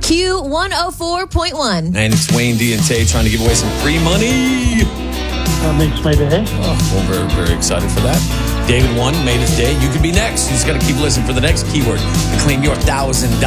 Q104.1. And it's Wayne D and Tay trying to give away some free money. That makes my day. Well, we're very excited for that. David won, made his day. You could be next. You just got to keep listening for the next keyword to claim your $1,000.